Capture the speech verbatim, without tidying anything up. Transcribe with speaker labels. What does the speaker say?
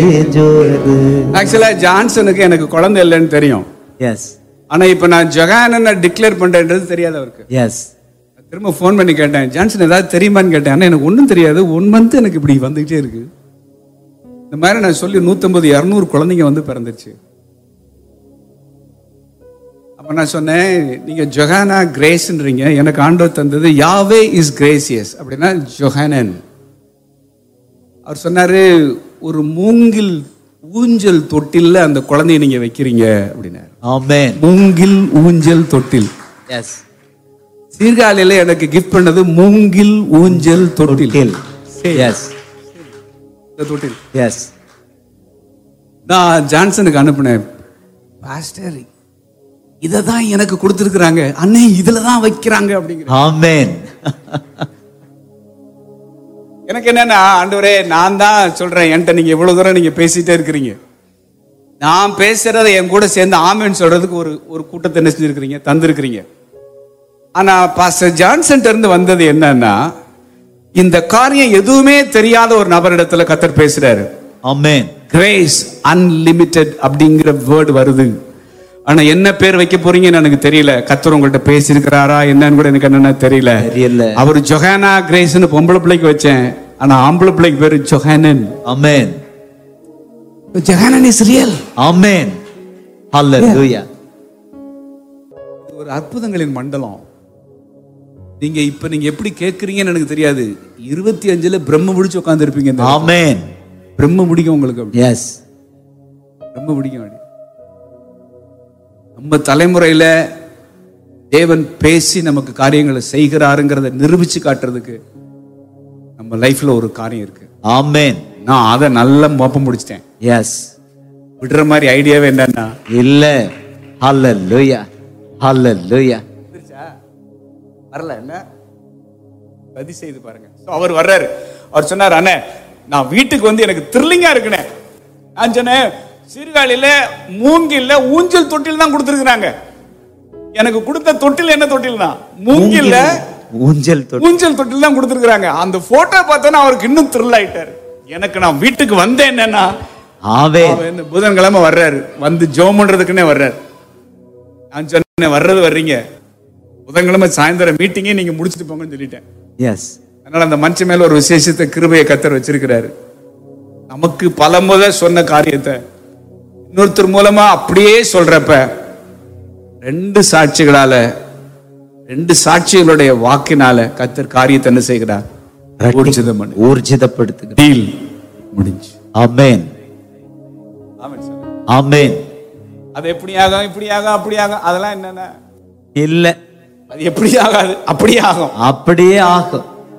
Speaker 1: ஆக்சுவலா ஜான்சனுக்கு எனக்கு குழந்தை இல்லைன்னு தெரியும்.
Speaker 2: எஸ்.
Speaker 1: ஆனா இப்ப நான் ஜொஹானனை டிக்ளேர் பண்றேன்றது தெரியாது அவருக்கு.
Speaker 2: எஸ்.
Speaker 1: திரும்ப ஃபோன் பண்ணி கேட்டேன், ஜான்சன் ஏதாவது தெரியுமான்னு கேட்டேன். ஆனா எனக்கு ஒன்றும் தெரியாது, ஒன் மந்த் எனக்கு இப்படி வந்துகிட்டே இருக்கு. இந்த மாதிரி நான் சொல்லி நூத்தம்பது இரநூறு குழந்தைங்க வந்து பிறந்துச்சு. அப்ப நான் சொன்னேன், நீங்க ஜொஹானா கிரேஸ்ன்றீங்க, எனக்கு ஆண்டவர் தந்தது யாவே இஸ் கிரேசியஸ் அப்படின்னா ஜொஹானன். அவர் சொன்னாரு, ஒரு மூங்கில் ஊஞ்சல் தொட்டில்ல அந்த குழந்தைய நீங்க வைக்கிறீங்க அப்படின்னாரு.
Speaker 2: ஆமென்.
Speaker 1: மூங்கில் ஊஞ்சல் தொட்டில்.
Speaker 2: எஸ்.
Speaker 1: சீர்காழியில எனக்கு கிஃப்ட் பண்ணது மூங்கில் ஊஞ்சல் தொட்டில்.
Speaker 2: எஸ்.
Speaker 1: தொட்டில்.
Speaker 2: எஸ்.
Speaker 1: நான் ஜான்சனுக்கு அனுப்பினேன், பாஸ்டர் இதை தான் எனக்கு கொடுத்துருக்குறாங்க அண்ணே, இதுல தான் வைக்கிறாங்க அப்படிங்கிற.
Speaker 2: ஆமென்.
Speaker 1: எனக்கு என்னன்னா, ஆண்டவரே நான் தான் சொல்றேன், என்கிட்ட நீங்க இவ்வளவு தூரம் நீங்க பேசிட்டே இருக்கிறீங்க, நான் பேசுறத என் கூட சேர்ந்து ஆமென் சொல்றதுக்கு ஒரு ஒரு கூட்டத்தை என்ன செஞ்சிருக்கிறீங்க, தந்திருக்கிறீங்க. ஆனா பாஸ்டர் ஜான்சன் இருந்து வந்தது என்னன்னா, இந்த காரியம் எதுவுமே தெரியாத ஒரு நபரிடத்துல கர்த்தர் பேசுறாரு.
Speaker 2: ஆமென்.
Speaker 1: கிரேஸ் அன்லிமிட்டெட் அப்படிங்கிற வேர்டு வருது. ஆனா என்ன பேர் வைக்க போறீங்கன்னு எனக்கு தெரியல. கர்த்தர் உங்கள்ட்ட பேசியிருக்கிறாரா என்னன்னு கூட எனக்கு என்னன்னா தெரியல. அவர் ஜொஹானா கிரேஸ்னு பொம்பளை பிள்ளைக்கு வச்சேன், ஆனா ஆம்பளை பிள்ளைக்கு பேரு Johanan.
Speaker 2: Amen.
Speaker 1: Johanan is real.
Speaker 2: ஆமென். ஹalleluya.
Speaker 1: ஒரு அற்புதங்களின் மண்டலம். நீங்க இப்ப நீங்க எப்படி கேட்கறீங்கன்னு எனக்கு தெரியாது. இருபத்தி அஞ்சுல பிரம்ம முடிச்சு உட்கார்ந்து இருப்பீங்க.
Speaker 2: ஆமென்.
Speaker 1: பிரம்ம முடிக்கும் உங்களுக்கு.
Speaker 2: எஸ்.
Speaker 1: பிரம்ம முடிக்கும். நம்ம தலைமுறையில தேவன் பேசி நமக்கு காரியங்களை செய்கிறாருங்கிறத நிரூபிச்சு காட்டுறதுக்கு நம்ம லைஃப்ல ஒரு காரியம் இருக்கு.
Speaker 2: ஆமென்.
Speaker 1: நான் அதை நல்லா மோப்பம் முடிச்சிட்டேன்.
Speaker 2: எஸ்.
Speaker 1: விடுற மாதிரி ஐடியாவே என்னன்னா
Speaker 2: இல்ல. ஹalleluya. ஹalleluya.
Speaker 1: வரல என்ன பதி செய்து பாருங்க. அவர் வர்றாரு. அவர் சொன்னார், அண்ணே நான் வீட்டுக்கு வந்து எனக்கு த்ரில்லிங்கா இருக்குனே. நான் சொன்னேன், சீர்காழியில மூங்கில்ல ஊஞ்சல் தொட்டில் தான் கொடுத்துருக்காங்க. எனக்கு கொடுத்த தொட்டில் என்ன தொட்டில் தான், மூங்கில்ல
Speaker 2: ஊஞ்சல் தொட்டில்
Speaker 1: ஊஞ்சல் தொட்டில் தான் கொடுத்துருக்காங்க. அந்த போட்டோ பார்த்தோன்னா அவருக்கு இன்னும் த்ரில் ஆயிட்டாரு. எனக்கு நான் வீட்டுக்கு வந்தேன் என்னன்னா,
Speaker 2: ஆமென்.
Speaker 1: புதன்கிழமை வர்றாரு, வந்து ஜெபம் பண்றதுக்குன்னே வர்றாரு. நான் சொன்னேன், வர்றது வர்றீங்க, புதன்கிழமை சாயந்தரம் மீட்டிங்கே நீங்க முடிச்சுட்டு போங்கன்னு சொல்லிட்டேன்.
Speaker 2: எஸ்.
Speaker 1: அதனால அந்த மனுஷன் மேல ஒரு விசேஷத்தை கிருபையை கர்த்தர் வச்சிருக்கிறாரு. நமக்கு பல முறை சொன்ன காரியத்தை இன்னொருத்தர் மூலமா அப்படியே சொல்றப்ப ரெண்டு சாட்சிகளால ரெண்டு சாட்சிகளுடைய வாக்கினால கர்த்தர் காரியத்தை என்ன செய்கிறார்,
Speaker 2: ஊர்ஜிதப்படுத்துகிறார்.
Speaker 1: டீல் முடிஞ்சு.
Speaker 2: ஆமென். ஆமென்.
Speaker 1: அது எப்படி ஆகும், இப்படி ஆகும், அப்படி ஆகும், அதெல்லாம் என்னன்னா
Speaker 2: இல்ல,
Speaker 1: அது எப்படி ஆகாது, அப்படியே ஆகும்.
Speaker 2: அப்படியே ஆகும்.